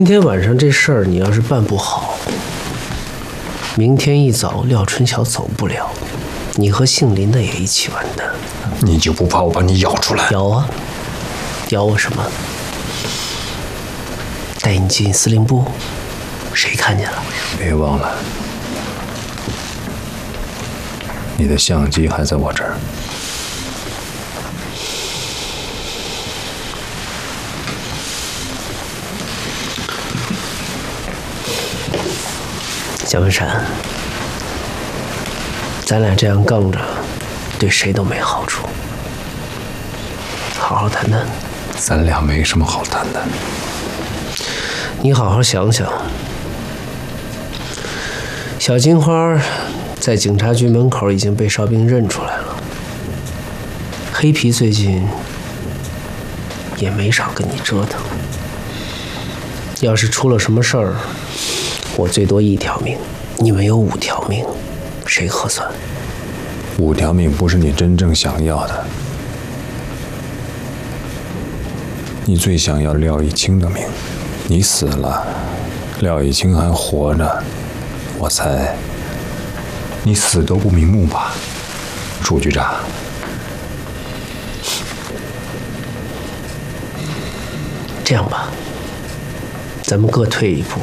今天晚上这事儿你要是办不好，明天一早廖春晓走不了，你和姓林的也一起完蛋。 你就不怕我把你咬出来？ 咬啊！咬我什么？带你进司令部，谁看见了？ 别忘了，你的相机还在我这儿。 蒋文山，咱俩这样杠着，对谁都没好处。好好谈谈。 咱俩没什么好谈的。 你好好想想，小金花在警察局门口已经被哨兵认出来了。黑皮最近也没少跟你折腾。要是出了什么事儿，我最多1条命，你们有5条命，谁合算 ？5条命不是你真正想要的。你最想要廖以清的命，你死了，廖以清还活着，我猜你死都不瞑目吧，楚局长。 这样吧，咱们各退一步。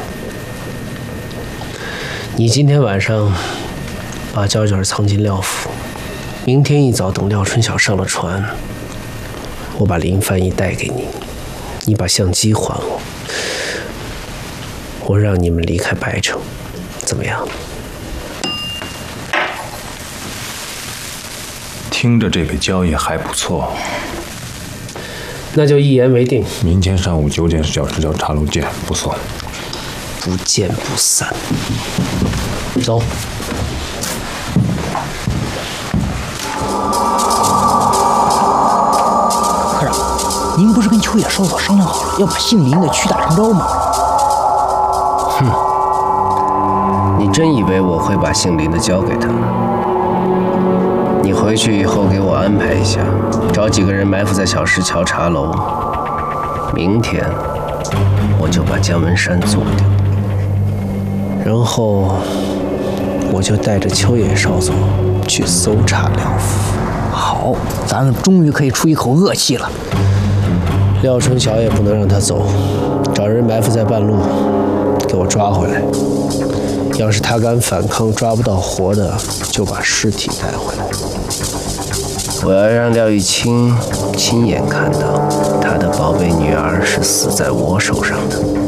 你今天晚上把胶卷藏进廖府，明天一早等廖春晓上了船，我把林翻译带给你，你把相机还我，我让你们离开白城，怎么样？ 听着这个交易还不错， 那就一言为定。 明天上午9点小时角茶楼见，不错。 不见不散。走。 科长，您不是跟秋野少佐商量好了，要把姓林的屈打成招吗？ 哼，你真以为我会把姓林的交给他？你回去以后给我安排一下，找几个人埋伏在小石桥茶楼。明天我就把姜文山做掉，然后我就带着秋野少佐去搜查廖府。 好，咱们终于可以出一口恶气了。 廖春晓也不能让他走，找人埋伏在半路，给我抓回来。要是他敢反抗，抓不到活的，就把尸体带回来。我要让廖以清亲眼看到他的宝贝女儿是死在我手上的。